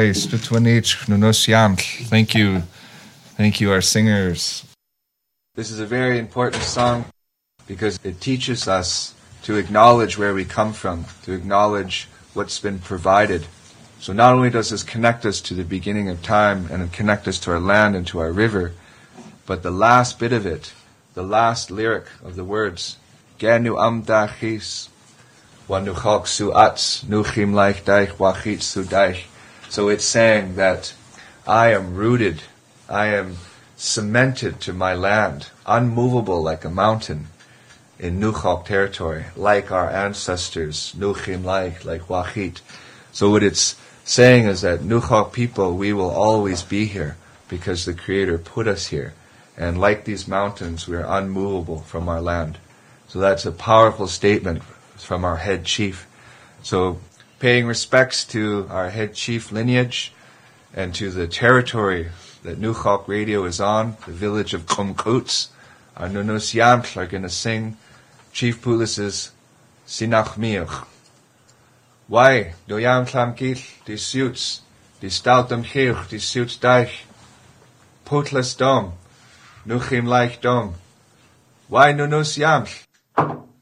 Thank you. Thank you, our singers. This is a very important song because it teaches us to acknowledge where we come from, to acknowledge what's been provided. So not only does this connect us to the beginning of time and connect us to our land and to our river, but the last bit of it, the last lyric of the words, Genu amdachis, wanuchok suats, nuchim laich daich, wachit sudaich. So it's saying that I am rooted, I am cemented to my land, unmovable like a mountain in Nuchok territory, like our ancestors, Nuchim like Wachit. So what it's saying is that Nuchok people, we will always be here because the Creator put us here. And like these mountains, we are unmovable from our land. So that's a powerful statement from our head chief. So paying respects to our head chief lineage and to the territory that Nuchok Radio is on, the village of Kumkuts, our Nunus Yamtl are going to sing Chief Poulis's Sinach Miach. Why do Yamtlam Gil, die suits, die stoutem Chilch, die suits Deich, Putles Dom, Nuchim Laich Dom. Why Nunus Yamtl?